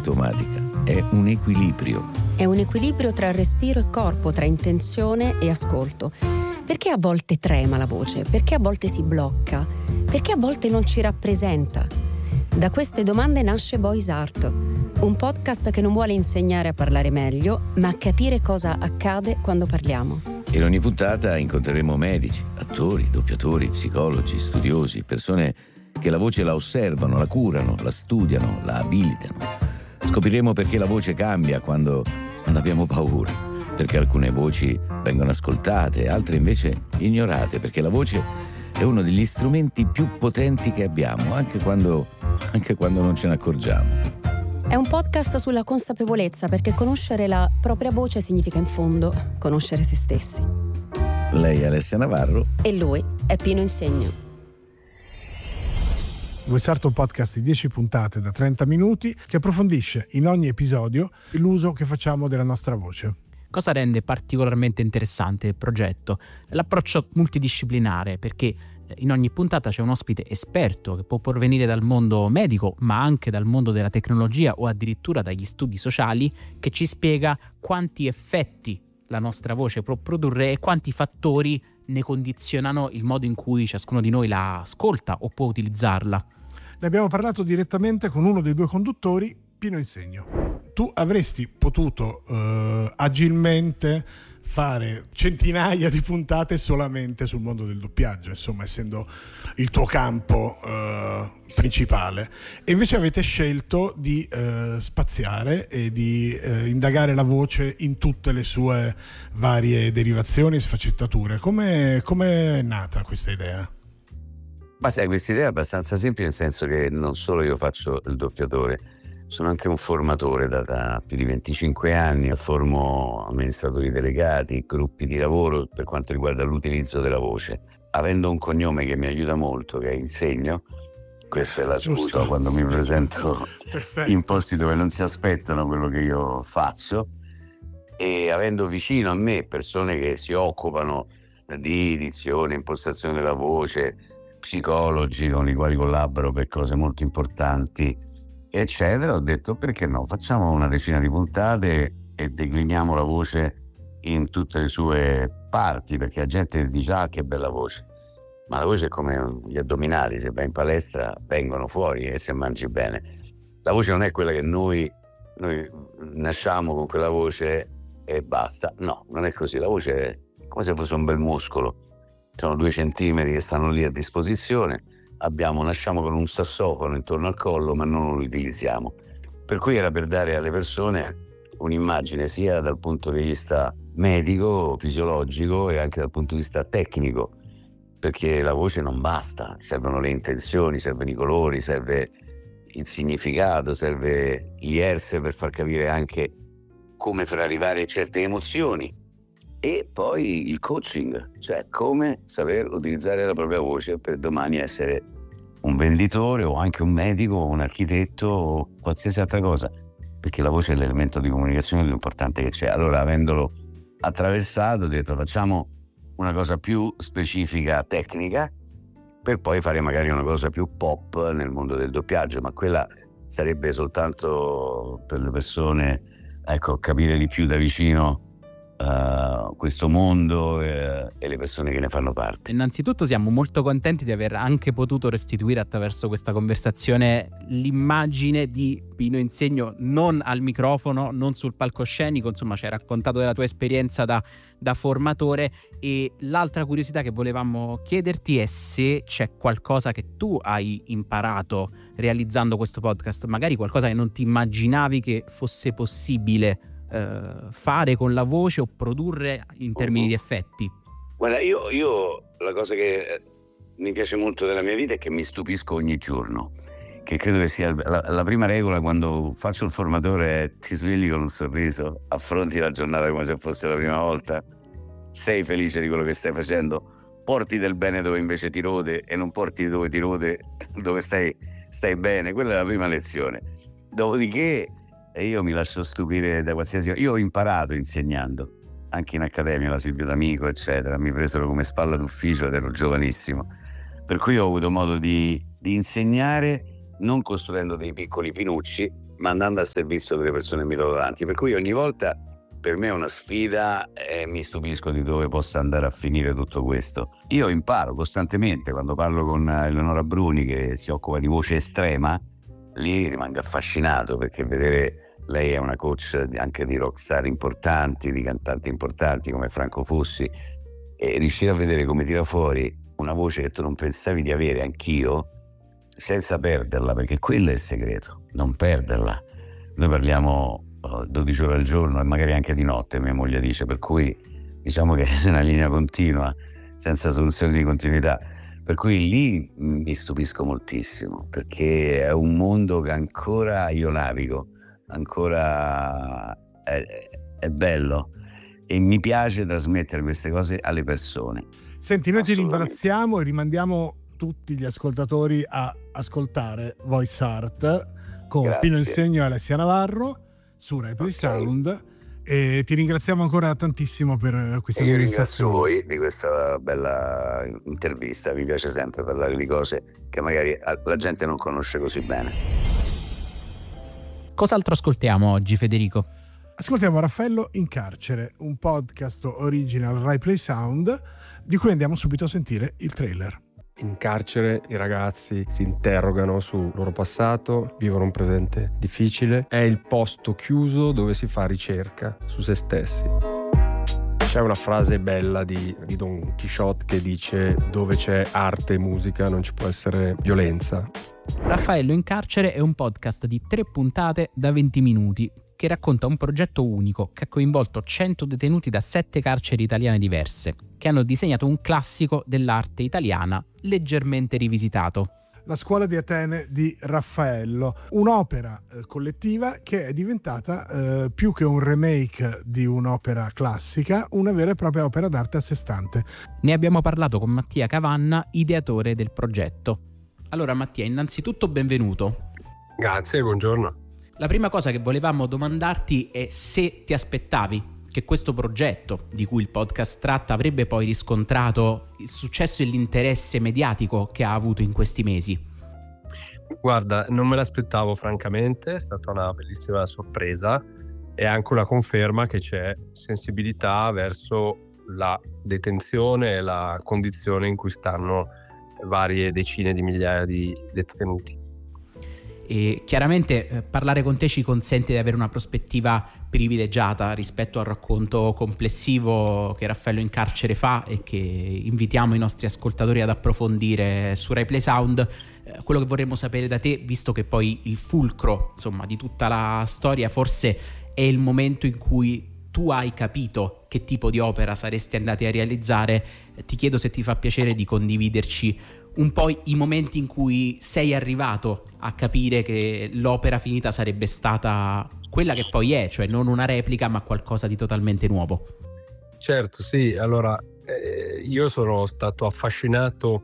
automatica, è un equilibrio. È un equilibrio tra respiro e corpo, tra intenzione e ascolto. Perché a volte trema la voce? Perché a volte si blocca? Perché a volte non ci rappresenta? Da queste domande nasce Voice Art, un podcast che non vuole insegnare a parlare meglio, ma a capire cosa accade quando parliamo. In ogni puntata incontreremo medici, attori, doppiatori, psicologi, studiosi, persone che la voce la osservano, la curano, la studiano, la abilitano. Scopriremo perché la voce cambia quando abbiamo paura, perché alcune voci vengono ascoltate, altre invece ignorate, perché la voce è uno degli strumenti più potenti che abbiamo, anche quando non ce ne accorgiamo. È un podcast sulla consapevolezza, perché conoscere la propria voce significa in fondo conoscere se stessi. Lei è Alessia Navarro E lui è Pino Insegno. Voice Art è un podcast di 10 puntate da 30 minuti che approfondisce in ogni episodio l'uso che facciamo della nostra voce. Cosa rende particolarmente interessante il progetto? L'approccio multidisciplinare, perché in ogni puntata c'è un ospite esperto che può provenire dal mondo medico, ma anche dal mondo della tecnologia o addirittura dagli studi sociali, che ci spiega quanti effetti la nostra voce può produrre e quanti fattori ne condizionano il modo in cui ciascuno di noi la ascolta o può utilizzarla. Ne abbiamo parlato direttamente con uno dei due conduttori, Pino Insegno. Tu avresti potuto agilmente fare centinaia di puntate solamente sul mondo del doppiaggio, insomma, essendo il tuo campo principale, e invece avete scelto di spaziare e di indagare la voce in tutte le sue varie derivazioni e sfaccettature. Come è nata questa idea? Ma sai, questa idea è abbastanza semplice, nel senso che non solo io faccio il doppiatore, sono anche un formatore da più di 25 anni, formo amministratori delegati, gruppi di lavoro per quanto riguarda l'utilizzo della voce. Avendo un cognome che mi aiuta molto, che è Insegno, questa è la giusta quando mi presento in posti dove non si aspettano quello che io faccio, e avendo vicino a me persone che si occupano di dizione, impostazione della voce, psicologi con i quali collaboro per cose molto importanti, eccetera, ho detto perché no, facciamo una decina di puntate e decliniamo la voce in tutte le sue parti, perché la gente dice ah che bella voce, ma la voce è come gli addominali, se vai in palestra vengono fuori e se mangi bene. La voce non è quella che noi nasciamo con quella voce e basta, no, non è così. La voce è come se fosse un bel muscolo, sono 2 centimetri che stanno lì a disposizione. Nasciamo con un sassofono intorno al collo, ma non lo utilizziamo. Per cui era per dare alle persone un'immagine sia dal punto di vista medico, fisiologico e anche dal punto di vista tecnico, perché la voce non basta, servono le intenzioni, servono i colori, serve il significato, serve gli hertz per far capire anche come far arrivare certe emozioni. E poi il coaching, cioè come saper utilizzare la propria voce per domani essere un venditore o anche un medico o un architetto o qualsiasi altra cosa, perché la voce è l'elemento di comunicazione più importante che c'è. Allora, avendolo attraversato, ho detto facciamo una cosa più specifica, tecnica, per poi fare magari una cosa più pop nel mondo del doppiaggio, ma quella sarebbe soltanto per le persone, ecco, capire di più da vicino questo mondo e le persone che ne fanno parte. Innanzitutto siamo molto contenti di aver anche potuto restituire attraverso questa conversazione l'immagine di Pino Insegno non al microfono, non sul palcoscenico, insomma ci hai raccontato della tua esperienza da formatore. E l'altra curiosità che volevamo chiederti è se c'è qualcosa che tu hai imparato realizzando questo podcast, magari qualcosa che non ti immaginavi che fosse possibile fare con la voce o produrre in termini di effetti. Guarda, io la cosa che mi piace molto della mia vita è che mi stupisco ogni giorno, che credo che sia la prima regola quando faccio il formatore è ti svegli con un sorriso, affronti la giornata come se fosse la prima volta, sei felice di quello che stai facendo, porti del bene dove invece ti rode e non porti dove ti rode dove stai bene. Quella è la prima lezione. Dopodiché io mi lascio stupire da qualsiasi... Io ho imparato insegnando, anche in accademia, la Silvio D'Amico, eccetera. Mi presero come spalla d'ufficio ed ero giovanissimo. Per cui ho avuto modo di insegnare non costruendo dei piccoli pinucci, ma andando al servizio delle persone che mi trovo davanti. Per cui ogni volta per me è una sfida e mi stupisco di dove possa andare a finire tutto questo. Io imparo costantemente quando parlo con Eleonora Bruni, che si occupa di voce estrema, lì rimango affascinato, perché vedere lei è una coach anche di rockstar importanti, di cantanti importanti come Franco Fossi, e riuscire a vedere come tira fuori una voce che tu non pensavi di avere, anch'io, senza perderla, perché quello è il segreto, non perderla. Noi parliamo 12 ore al giorno e magari anche di notte, mia moglie dice, per cui diciamo che è una linea continua, senza soluzione di continuità. Per cui lì mi stupisco moltissimo, perché è un mondo che ancora io navigo, ancora è bello, e mi piace trasmettere queste cose alle persone. Senti, noi ti ringraziamo e rimandiamo tutti gli ascoltatori a ascoltare Voice Art con Grazie. Pino Insegno e Alessia Navarro su Rai Play Sound, e ti ringraziamo ancora tantissimo per questa io conversazione. ringrazio voi di questa bella intervista, mi piace sempre parlare di cose che magari la gente non conosce così bene. Cos'altro ascoltiamo oggi, Federico? Ascoltiamo Raffaello in carcere, un podcast original Rai Play Sound di cui andiamo subito a sentire il trailer. In carcere i ragazzi si interrogano sul loro passato, vivono un presente difficile. È il posto chiuso dove si fa ricerca su se stessi. C'è una frase bella di Don Chisciotte che dice: dove c'è arte e musica non ci può essere violenza. Raffaello in carcere è un podcast di 3 puntate da 20 minuti che racconta un progetto unico che ha coinvolto 100 detenuti da 7 carceri italiane diverse, che hanno disegnato un classico dell'arte italiana leggermente rivisitato. La scuola di Atene di Raffaello, un'opera collettiva che è diventata più che un remake di un'opera classica, una vera e propria opera d'arte a sé stante. Ne abbiamo parlato con Mattia Cavanna, ideatore del progetto. Allora Mattia, innanzitutto benvenuto. Grazie, buongiorno. La prima cosa che volevamo domandarti è se ti aspettavi che questo progetto, di cui il podcast tratta, avrebbe poi riscontrato il successo e l'interesse mediatico che ha avuto in questi mesi. Guarda, non me l'aspettavo francamente, è stata una bellissima sorpresa e anche una conferma che c'è sensibilità verso la detenzione e la condizione in cui stanno varie decine di migliaia di detenuti. E chiaramente parlare con te ci consente di avere una prospettiva privilegiata rispetto al racconto complessivo che Raffaello in carcere fa e che invitiamo i nostri ascoltatori ad approfondire su Rai Play Sound. Quello che vorremmo sapere da te, visto che poi il fulcro, insomma, di tutta la storia forse è il momento in cui tu hai capito che tipo di opera saresti andati a realizzare, ti chiedo se ti fa piacere di condividerci un po' i momenti in cui sei arrivato a capire che l'opera finita sarebbe stata quella che poi è, cioè non una replica ma qualcosa di totalmente nuovo. Certo, sì, allora io sono stato affascinato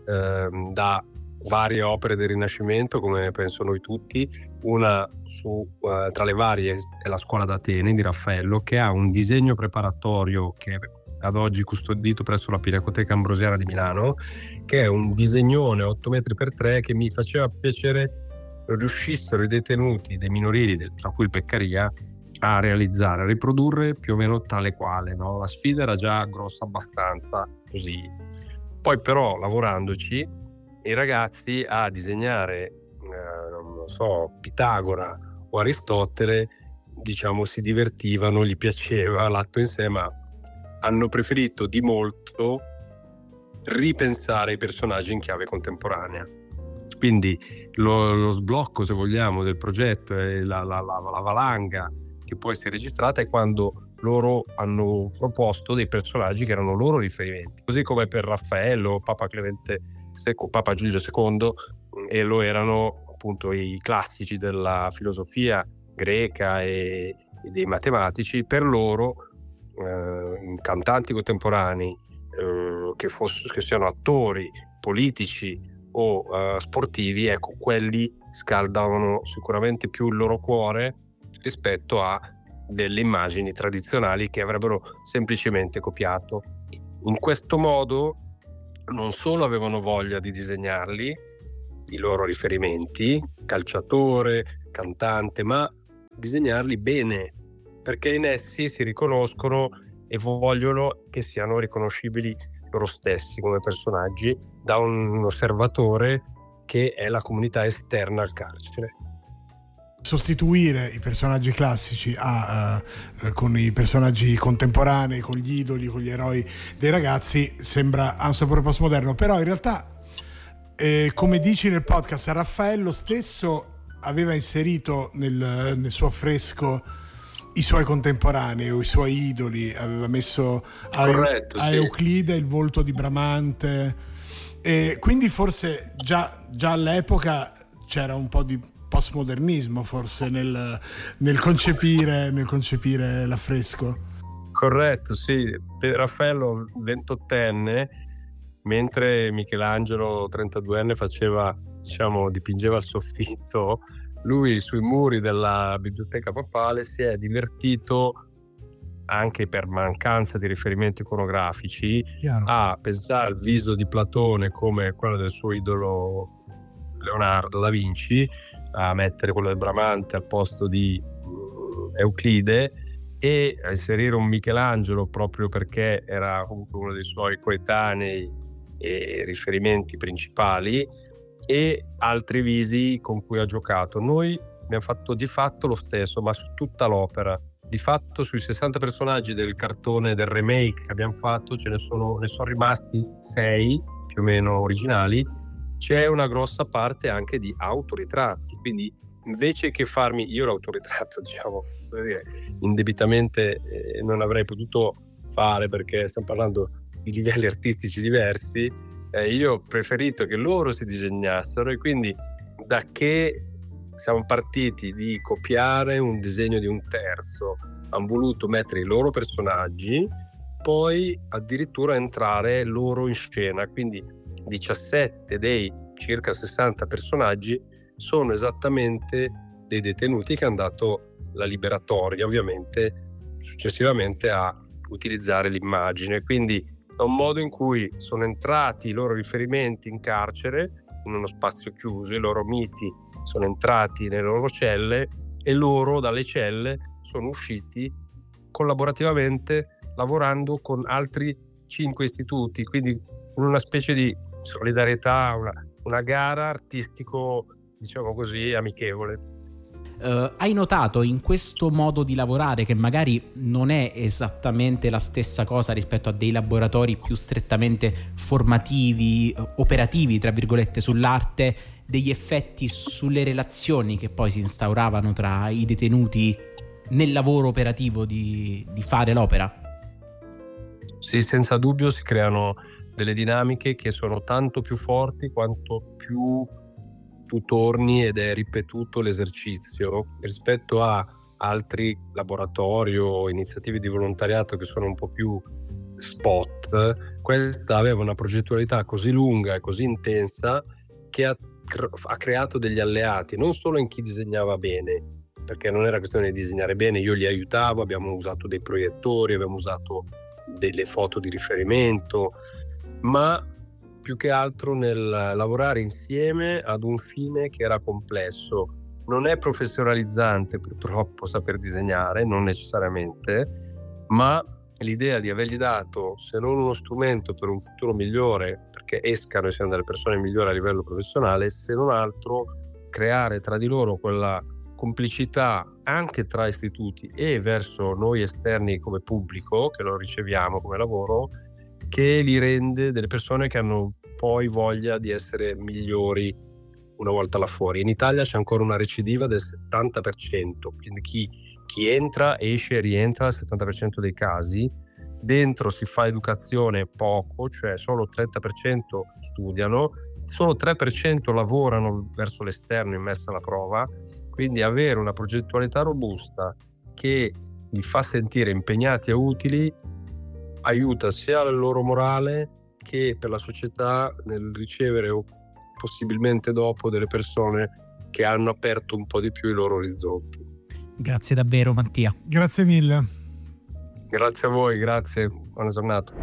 da varie opere del Rinascimento, come penso noi tutti. Una tra le varie è la scuola d'Atene di Raffaello, che ha un disegno preparatorio che ad oggi custodito presso la Pinacoteca Ambrosiana di Milano, che è un disegnone 8 metri per 3 che mi faceva piacere riuscissero i detenuti dei minorili, tra cui il Beccaria, a realizzare, a riprodurre più o meno tale quale, no? La sfida era già grossa abbastanza così. Poi però lavorandoci i ragazzi a disegnare non so, Pitagora o Aristotele, diciamo, si divertivano, gli piaceva l'atto in sé, ma hanno preferito di molto ripensare i personaggi in chiave contemporanea. Quindi lo sblocco, se vogliamo, del progetto e la valanga che poi si è registrata è quando loro hanno proposto dei personaggi che erano loro riferimenti, così come per Raffaello, Papa Giulio II, e lo erano appunto i classici della filosofia greca e dei matematici. Per loro cantanti contemporanei, che siano attori, politici o sportivi, ecco, quelli scaldavano sicuramente più il loro cuore rispetto a delle immagini tradizionali che avrebbero semplicemente copiato. In questo modo non solo avevano voglia di disegnarli, i loro riferimenti, calciatore, cantante, ma disegnarli bene, perché in essi si riconoscono e vogliono che siano riconoscibili loro stessi come personaggi da un osservatore che è la comunità esterna al carcere. Sostituire i personaggi classici con i personaggi contemporanei, con gli idoli, con gli eroi dei ragazzi ha un sapore postmoderno, però in realtà come dici nel podcast, Raffaello stesso aveva inserito nel suo affresco i suoi contemporanei o i suoi idoli, aveva messo Corretto, a Euclide il volto di Bramante, e quindi forse già all'epoca c'era un po' di postmodernismo forse nel concepire l'affresco. Corretto, sì. Raffaello 28enne, mentre Michelangelo 32enne dipingeva il soffitto, lui sui muri della biblioteca papale si è divertito, anche per mancanza di riferimenti iconografici, a pensare al viso di Platone come quello del suo idolo Leonardo da Vinci, a mettere quello del Bramante al posto di Euclide e a inserire un Michelangelo proprio perché era comunque uno dei suoi coetanei e riferimenti principali, e altri visi con cui ha giocato. Noi abbiamo fatto di fatto lo stesso, ma su tutta l'opera. Di fatto sui 60 personaggi del cartone, del remake che abbiamo fatto, ne sono rimasti 6 più o meno originali. C'è una grossa parte anche di autoritratti, quindi invece che farmi io l'autoritratto, indebitamente non avrei potuto fare, perché stiamo parlando di livelli artistici diversi, io ho preferito che loro si disegnassero, e quindi da che siamo partiti di copiare un disegno di un terzo, hanno voluto mettere i loro personaggi, poi addirittura entrare loro in scena, quindi 17 dei circa 60 personaggi sono esattamente dei detenuti che hanno dato la liberatoria, ovviamente successivamente a utilizzare l'immagine. Quindi è un modo in cui sono entrati i loro riferimenti in carcere, in uno spazio chiuso, i loro miti sono entrati nelle loro celle e loro dalle celle sono usciti collaborativamente, lavorando con altri 5 istituti, quindi in una specie di solidarietà, una gara artistico, diciamo così, amichevole. Hai notato in questo modo di lavorare, che magari non è esattamente la stessa cosa rispetto a dei laboratori più strettamente formativi, operativi, tra virgolette, sull'arte, degli effetti sulle relazioni che poi si instauravano tra i detenuti nel lavoro operativo di fare l'opera? Sì, senza dubbio si creano delle dinamiche che sono tanto più forti quanto più tu torni ed è ripetuto l'esercizio rispetto a altri laboratori o iniziative di volontariato che sono un po' più spot. Questa aveva una progettualità così lunga e così intensa che ha creato degli alleati, non solo in chi disegnava bene, perché non era questione di disegnare bene, io li aiutavo, abbiamo usato dei proiettori, abbiamo usato delle foto di riferimento, ma più che altro nel lavorare insieme ad un fine che era complesso. Non è professionalizzante purtroppo saper disegnare, non necessariamente, ma l'idea di avergli dato, se non uno strumento per un futuro migliore, perché escano e siano delle persone migliori a livello professionale, se non altro creare tra di loro quella complicità anche tra istituti e verso noi esterni come pubblico, che lo riceviamo come lavoro, che li rende delle persone che hanno poi voglia di essere migliori una volta là fuori. In Italia c'è ancora una recidiva del 70%, quindi chi entra, esce e rientra al 70% dei casi. Dentro si fa educazione poco, cioè solo 30% studiano, solo 3% lavorano verso l'esterno in messa alla prova, quindi avere una progettualità robusta che li fa sentire impegnati e utili aiuta sia la loro morale che per la società nel ricevere o possibilmente dopo delle persone che hanno aperto un po' di più i loro orizzonti. Grazie davvero, Mattia. Grazie mille. Grazie a voi, grazie, buona giornata.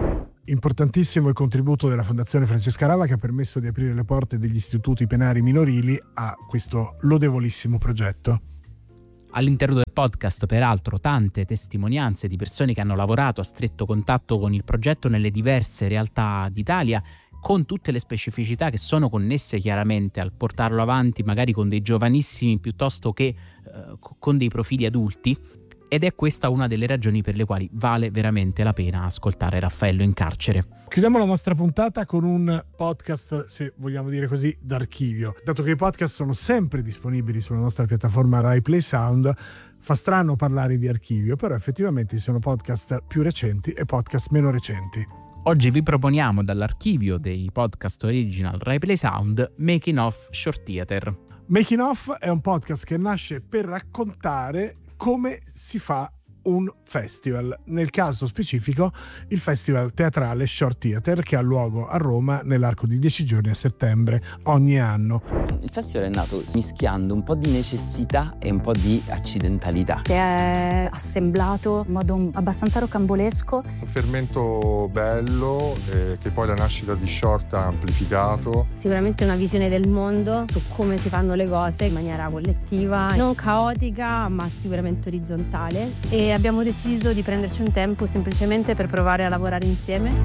Importantissimo il contributo della Fondazione Francesca Rava, che ha permesso di aprire le porte degli istituti penali minorili a questo lodevolissimo progetto. All'interno del podcast, peraltro, tante testimonianze di persone che hanno lavorato a stretto contatto con il progetto nelle diverse realtà d'Italia, con tutte le specificità che sono connesse chiaramente al portarlo avanti, magari con dei giovanissimi piuttosto che con dei profili adulti. Ed è questa una delle ragioni per le quali vale veramente la pena ascoltare Raffaello in carcere. Chiudiamo la nostra puntata con un podcast, se vogliamo dire così, d'archivio. Dato che i podcast sono sempre disponibili sulla nostra piattaforma Rai Play Sound, fa strano parlare di archivio, però effettivamente ci sono podcast più recenti e podcast meno recenti. Oggi vi proponiamo dall'archivio dei podcast original Rai Play Sound Making of Short Theater. Making of è un podcast che nasce per raccontare come si fa un festival, nel caso specifico il Festival Teatrale Short Theater, che ha luogo a Roma nell'arco di 10 giorni a settembre ogni anno. Il festival è nato mischiando un po' di necessità e un po' di accidentalità. Si è assemblato in modo abbastanza rocambolesco. Un fermento bello che poi la nascita di Short ha amplificato. Sicuramente una visione del mondo su come si fanno le cose in maniera collettiva, non caotica ma sicuramente orizzontale, e abbiamo deciso di prenderci un tempo semplicemente per provare a lavorare insieme.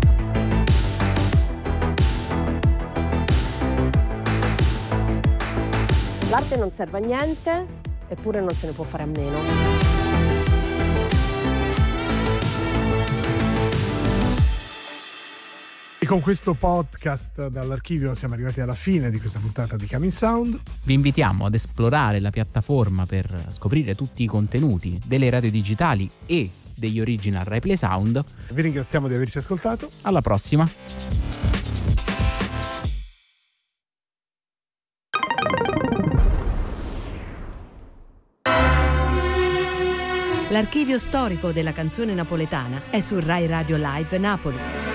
L'arte non serve a niente, eppure non se ne può fare a meno. E con questo podcast dall'archivio siamo arrivati alla fine di questa puntata di Coming Sound. Vi invitiamo ad esplorare la piattaforma per scoprire tutti i contenuti delle radio digitali e degli original Rai Play Sound. Vi ringraziamo di averci ascoltato. Alla prossima! L'archivio storico della canzone napoletana è su Rai Radio Live Napoli.